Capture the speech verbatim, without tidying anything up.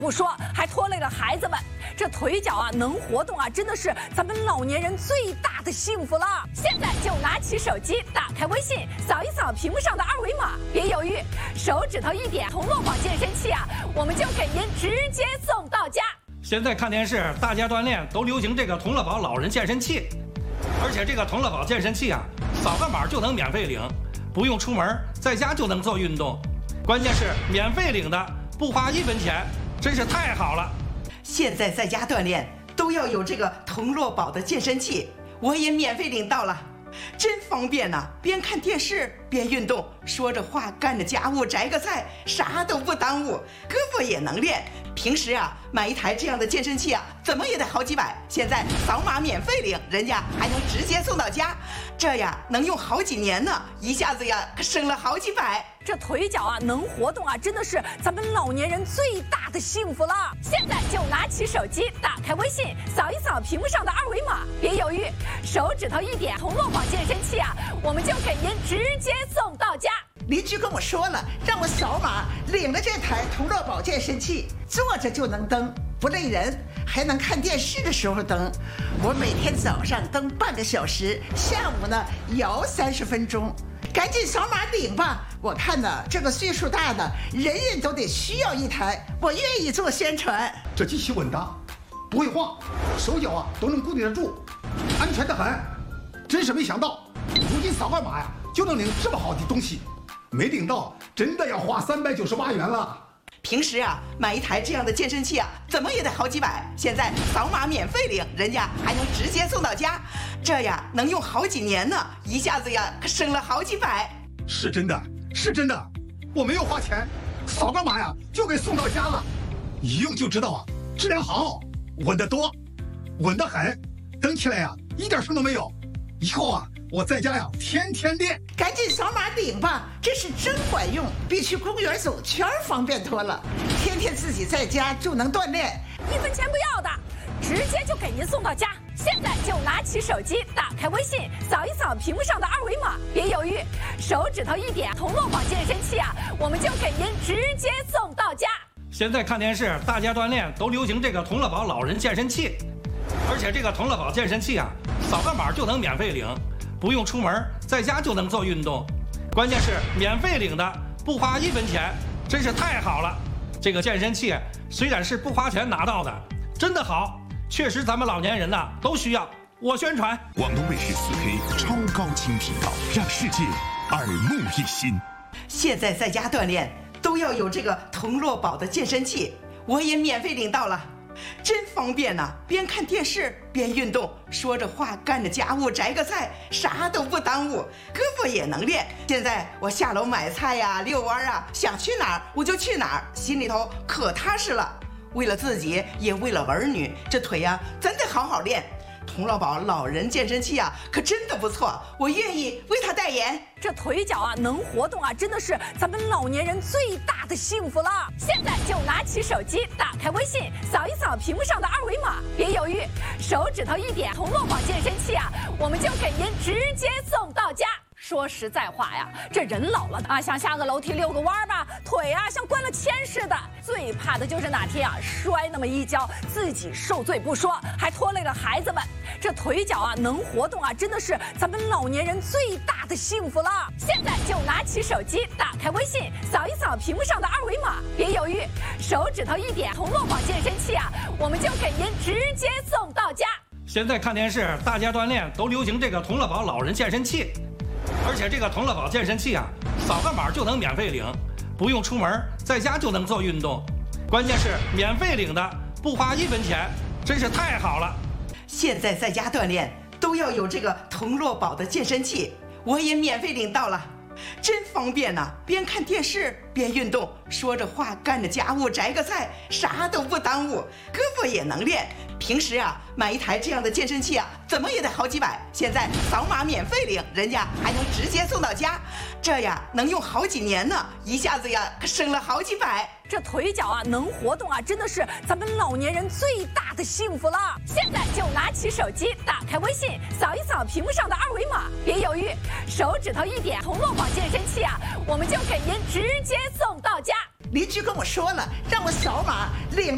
不说，还拖累了孩子们。这腿脚啊能活动啊，真的是咱们老年人最大的幸福了。现在就拿起手机，打开微信，扫一扫屏幕上的二维码，别犹豫，手指头一点，同乐宝健身器啊，我们就给您直接送到家。 现在看电视，大家锻炼都流行这个同乐宝老人健身器，而且这个同乐宝健身器啊，扫个码就能免费领，不用出门，在家就能做运动，关键是免费领的，不花一分钱。 真是太好了！ 现在在家锻炼都要有这个同乐宝的健身器，我也免费领到了，真方便呐、啊！边看电视边运动，说着话干着家务摘个菜，啥都不耽误，胳膊也能练。平时啊，买一台这样的健身器啊，怎么也得好几百，现在扫码免费领，人家还能直接送到家，这呀能用好几年呢，一下子呀可省了好几百。 这腿脚啊能活动啊，真的是咱们老年人最大的幸福了。现在就拿起手机，打开微信，扫一扫屏幕上的二维码，别犹豫，手指头一点，同乐宝健身器啊，我们就给您直接送到家。 邻居跟我说了，让我扫码领了这台同乐宝健身器，坐着就能蹬，不累人，还能看电视的时候蹬。我每天早上蹬半个小时，下午呢摇三十分钟。 赶紧扫码领吧！我看呢，这个岁数大的人人都得需要一台，我愿意做宣传。 这机器稳当，不会晃，手脚啊都能固定得住，安全得很。真是没想到，如今扫个码呀就能领这么好的东西，没领到真的要花三百九十八元了。 平时啊，买一台这样的健身器啊，怎么也得好几百。现在扫码免费领，人家还能直接送到家，这呀能用好几年呢，一下子呀可省了好几百。 是真的，是真的，我没有花钱，扫个码呀就给送到家了，一用就知道啊，质量好，稳得多，稳得很，蹬起来呀一点声都没有。以后啊，我在家呀天天练。 赶紧扫码领吧，这是真管用，比去公园走圈方便多了。天天自己在家就能锻炼， 一分钱不要的，直接就给您送到家。现在就拿起手机，打开微信，扫一扫屏幕上的二维码，别犹豫，手指头一点，同乐宝健身器啊，我们就给您直接送到家。 现在看电视，大家锻炼都流行这个同乐宝老人健身器，而且这个同乐宝健身器啊，扫个码就能免费领。 不用出门，在家就能做运动，关键是免费领的，不花一分钱，真是太好了。这个健身器虽然是不花钱拿到的，真的好，确实咱们老年人呐、啊、都需要。我宣传。 广东卫视四 K 超高清频道，让世界耳目一新。 现在在家锻炼都要有这个同乐宝的健身器，我也免费领到了。 真方便呐、啊！边看电视边运动，说着话干着家务摘个菜，啥都不耽误，胳膊也能练。现在我下楼买菜呀、遛弯啊，想去哪儿我就去哪儿，心里头可踏实了。为了自己，也为了儿女，这腿呀、啊、真得好好练。同乐宝老人健身器啊，可真的不错，我愿意为他代言。 这腿脚啊能活动啊，真的是咱们老年人最大的幸福了。现在就拿起手机，打开微信，扫一扫屏幕上的二维码，别犹豫，手指头一点，同乐宝健身器啊，我们就给您直接送到家。 说实在话呀，这人老了啊，想下个楼梯遛个弯吧，腿啊像灌了铅似的。最怕的就是哪天啊摔那么一跤，自己受罪不说，还拖累了孩子们。这腿脚啊能活动啊，真的是咱们老年人最大的幸福了。现在就拿起手机，打开微信，扫一扫屏幕上的二维码，别犹豫，手指头一点，同乐宝健身器啊，我们就给您直接送到家。 现在看电视，大家锻炼都流行这个同乐宝老人健身器。 而且这个同乐宝健身器啊，扫个码就能免费领，不用出门，在家就能做运动，关键是免费领的，不花一分钱，真是太好了。 现在在家锻炼都要有这个同乐宝的健身器，我也免费领到了，真方便呐、啊！边看电视边运动，说着话干着家务摘个菜，啥都不耽误，胳膊也能练。 平时啊，买一台这样的健身器啊，怎么也得好几百。现在扫码免费领，人家还能直接送到家，这呀能用好几年呢，一下子呀可省了好几百。 这腿脚啊能活动啊，真的是咱们老年人最大的幸福了。现在就拿起手机，打开微信，扫一扫屏幕上的二维码，别犹豫，手指头一点，同乐宝健身器啊，我们就给您直接送到家。 邻居跟我说了，让我扫码领了。